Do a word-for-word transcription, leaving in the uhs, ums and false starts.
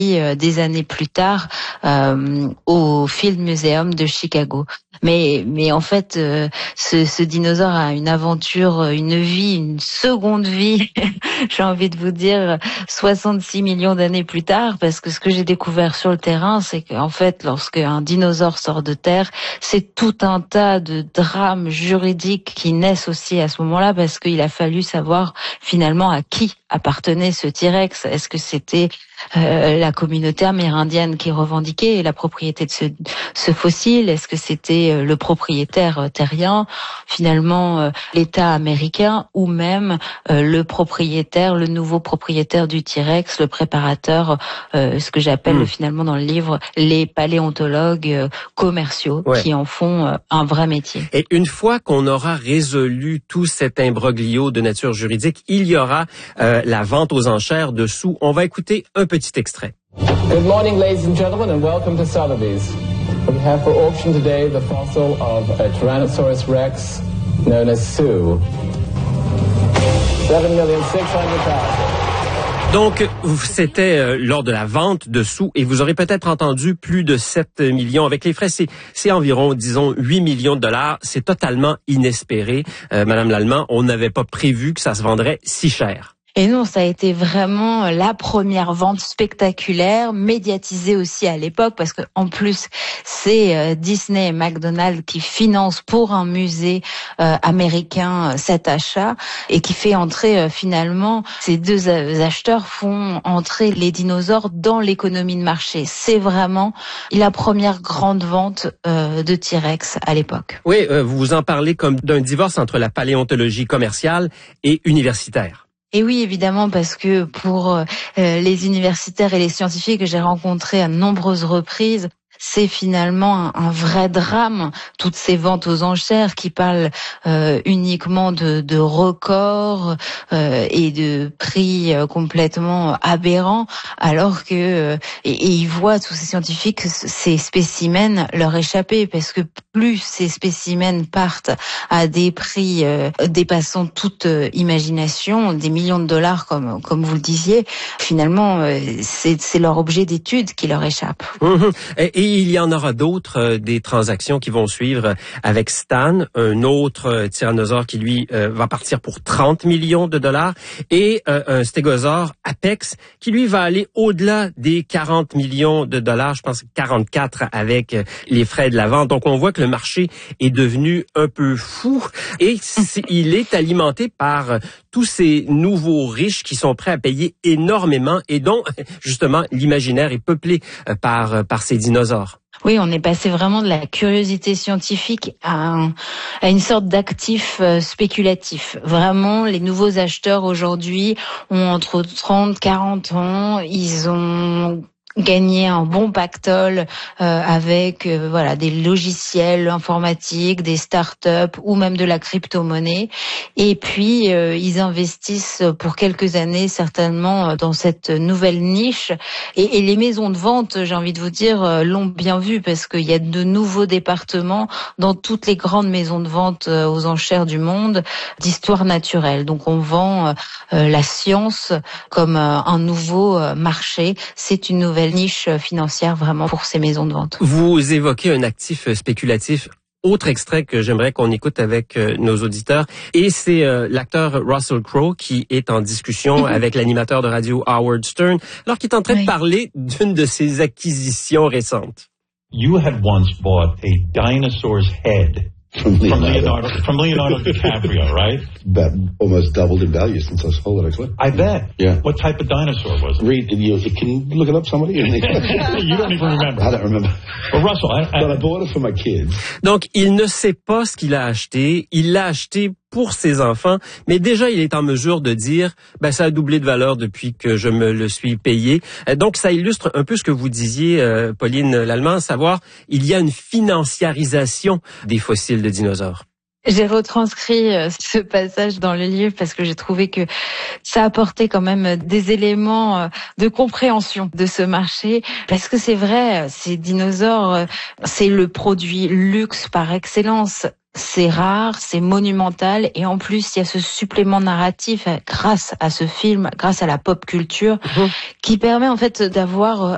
euh, des années plus tard euh, au Field Museum de Chicago. Mais mais en fait, euh, ce, ce dinosaure a une aventure, une vie, une seconde vie. J'ai envie de vous dire soixante-six millions d'années plus tard, parce que ce que j'ai découvert sur le terrain, c'est qu'en fait, lorsque un dinosaure sort de terre, c'est tout un tas de drames juridiques qui naissent aussi à ce moment-là, parce qu'il a fallu savoir finalement à qui appartenait ce T-Rex. Est-ce que c'était euh, la communauté amérindienne qui revendiquait la propriété de ce, ce fossile? Est-ce que c'était euh, le propriétaire euh, terrien, finalement euh, l'État américain, ou même euh, le propriétaire, le nouveau propriétaire du T-Rex, le préparateur, euh, ce que j'appelle mmh. finalement dans le livre les paléontologues euh, commerciaux, ouais. qui en font euh, un vrai métier. Et une fois qu'on aura résolu tout cet imbroglio de nature juridique, il y aura euh, la vente aux enchères dessous. On va écouter un petit extrait. Good morning, ladies and gentlemen, and welcome to Sotheby's. We have for auction today the fossil of a Tyrannosaurus rex known as Sue. seven million six hundred thousand. Donc, c'était euh, lors de la vente de sous, et vous aurez peut-être entendu plus de sept millions. Avec les frais, c'est, c'est environ, disons, huit millions de dollars. C'est totalement inespéré. Euh, Madame Lallemand, on n'avait pas prévu que ça se vendrait si cher. Et non, ça a été vraiment la première vente spectaculaire, médiatisée aussi à l'époque, parce que en plus, c'est euh, Disney et McDonald's qui financent pour un musée euh, américain euh, cet achat, et qui fait entrer euh, finalement, ces deux acheteurs font entrer les dinosaures dans l'économie de marché. C'est vraiment la première grande vente euh, de T-Rex à l'époque. Oui, euh, vous en parlez comme d'un divorce entre la paléontologie commerciale et universitaire. Et oui, évidemment, parce que pour euh, les universitaires et les scientifiques que j'ai rencontrés à de nombreuses reprises, c'est finalement un, un vrai drame, toutes ces ventes aux enchères qui parlent euh, uniquement de, de records euh, et de prix euh, complètement aberrants, alors que euh, et, et ils voient, tous ces scientifiques, que ces spécimens leur échapper, parce que plus ces spécimens partent à des prix euh, dépassant toute euh, imagination, des millions de dollars comme comme vous le disiez, finalement euh, c'est, c'est leur objet d'étude qui leur échappe. Mmh. Et, et il y en aura d'autres, euh, des transactions qui vont suivre avec Stan, un autre euh, tyrannosaure qui, lui, euh, va partir pour trente millions de dollars, et euh, un stégosaure Apex qui, lui, va aller au-delà des quarante millions de dollars, je pense quarante-quatre avec euh, les frais de la vente. Donc, on voit que le marché est devenu un peu fou, et c'est, il est alimenté par euh, tous ces nouveaux riches qui sont prêts à payer énormément, et dont, justement, l'imaginaire est peuplé euh, par, euh, par ces dinosaures. Oui, on est passé vraiment de la curiosité scientifique à, un, à une sorte d'actif euh, spéculatif. Vraiment, les nouveaux acheteurs aujourd'hui ont entre trente, quarante ans, ils ont gagner un bon pactole euh, avec euh, voilà des logiciels informatiques, des startups ou même de la crypto-monnaie, et puis euh, ils investissent pour quelques années certainement dans cette nouvelle niche, et, et les maisons de vente, j'ai envie de vous dire, euh, l'ont bien vu, parce qu'il y a de nouveaux départements dans toutes les grandes maisons de vente euh, aux enchères du monde d'histoire naturelle. Donc on vend euh, la science comme euh, un nouveau euh, marché. C'est une nouvelle niche financière vraiment pour ces maisons de vente. Vous évoquez un actif spéculatif. Autre extrait que j'aimerais qu'on écoute avec euh, nos auditeurs, et c'est euh, l'acteur Russell Crowe qui est en discussion mm-hmm. avec l'animateur de radio Howard Stern, alors qu'il est en train oui. de parler d'une de ses acquisitions récentes. You had once bought a dinosaur's head. From Leonardo. From Leonardo, from Leonardo DiCaprio, right? About almost doubled in value since I sold it, actually. I bet. Yeah. What type of dinosaur was it? Read, you, can you look it up, somebody? You don't even remember. I don't remember. Well, Russell, I, I, but I bought it for my kids. Donc, il ne sait pas ce qu'il a acheté. Il l'a acheté pour ses enfants, mais déjà, il est en mesure de dire, ben, ça a doublé de valeur depuis que je me le suis payé. Donc, ça illustre un peu ce que vous disiez, euh, Pauline Lallemand, à savoir, il y a une financiarisation des fossiles de dinosaures. J'ai retranscrit ce passage dans le livre parce que j'ai trouvé que ça apportait quand même des éléments de compréhension de ce marché. Parce que c'est vrai, ces dinosaures, c'est le produit luxe par excellence. C'est rare, c'est monumental, et en plus il y a ce supplément narratif grâce à ce film, grâce à la pop culture, mmh. qui permet en fait d'avoir